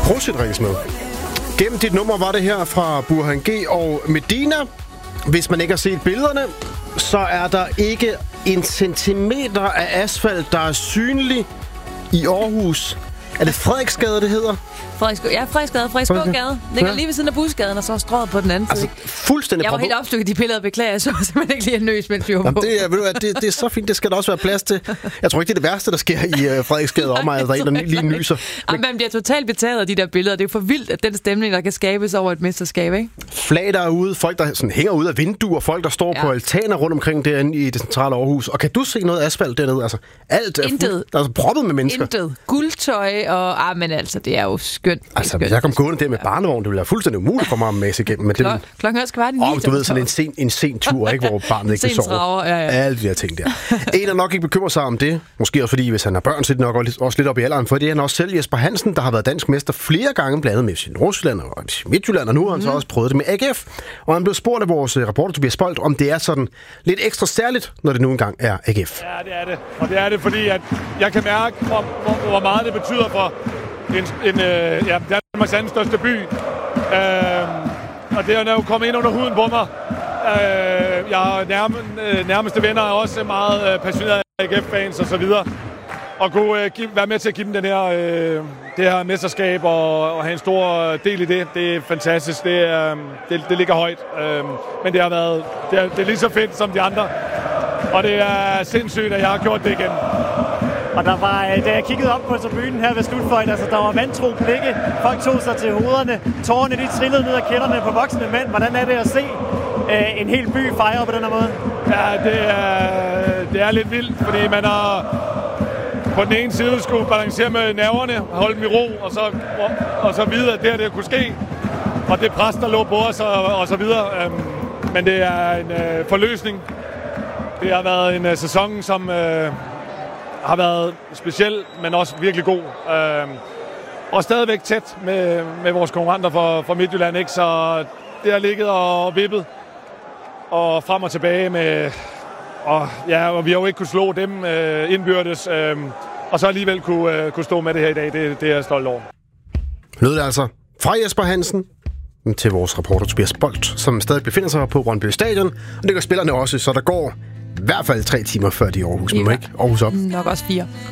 Prosit med. Gennem dit nummer var det her fra Burhan G og Medina. Hvis man ikke har set billederne, så er der ikke en centimeter af asfalt, der er synlig i Aarhus. Er det Frederiksgade, det hedder? Frederiksgågade. Ligger lige ved siden af Busgaden, og så strøget på den anden side. Altså, fuldstændig. Jeg var helt opstykket de billeder, beklager. Jeg så simpelthen ikke lige en nøs, mens vi var på. Det er så fint, det skal der også være plads til. Jeg tror ikke, det er det værste, der sker i Frederiksgade omegn, at der er en, der lige nyser. Men man bliver totalt betaget af de der billeder. Det er jo for vildt, at den stemning, der kan skabes over et mesterskab, ikke? Flag der er ude, folk, der sådan hænger ud af vinduer, folk, der står på altaner rundt omkring derinde i det centrale Aarhus. Og kan du se noget asfalt dernede? Altså, alt er altså, proppet med mennesker. Intet. Guldtøj og... men altså, det er jo skønt. Altså, hvis jeg kom gående der med barnevogn, det ville være fuldstændig umuligt for mig at mæsse igennem. Men klokken skal være de 9. Du ved, sådan en sen tur, ikke, hvor barnet ikke vil sove. Alle de der ting der. En er nok ikke bekymret sig om det. Måske også fordi, hvis han har børn, så er det nok også lidt op i alderen. For det er han også selv, Jesper Hansen, der har været dansk mester flere gange, blandt andet med sin Nordsjælland og Midtjylland, og nu har han så også prøvet det med AGF. Og han blev spurgt af vores reporter, Tobias Bolt, om det er sådan lidt ekstra særligt, når det nu engang er AGF. Ja, det er det. Og det er det, fordi at jeg kan mærke, hvor meget det betyder for Danmarks anden største by. Og det er jo kommet ind under huden på mig. Jeg har nærmeste venner er også meget passionerede AGF-fans og så videre. Og kunne være med til at give dem det her mesterskab og have en stor del i det. Det er fantastisk. Det ligger højt. Men det er lige så fedt som de andre. Og det er sindssygt, at jeg har gjort det igen. Og der var, da jeg kiggede op på tribunen her ved slutfløjten, altså der var vantro blikke, folk tog sig til hovederne, tårerne de trillede ned ad kinderne på voksne mænd. Hvordan er det at se en hel by fejre på den her måde? Ja, det er lidt vildt, fordi man har på den ene side skulle balancere med nerverne, holde dem i ro, og så vide, at det kunne ske. Og det pres, der lå på os, og så videre. Men det er en forløsning. Det har været en sæson, som har været speciel, men også virkelig god. Og stadigvæk tæt med vores konkurrenter fra Midtjylland, ikke? Så det har ligget og vippet og frem og tilbage med... Og vi har jo ikke kunne slå dem indbyrdes, og så alligevel kunne stå med det her i dag. Det er jeg stolt over. Lød det altså fra Jesper Hansen til vores reporter Tobias Bolt, som stadig befinder sig på Brøndby Stadion. Og det gør spillerne også, så der går i hvert fald 3 timer før de er i Aarhus. Men ikke Aarhus op. Nok også 4.